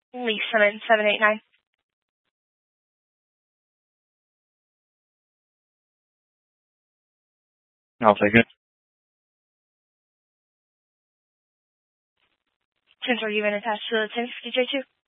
Lisa 789. I'll take it. Since you're even attached to the 1050J2.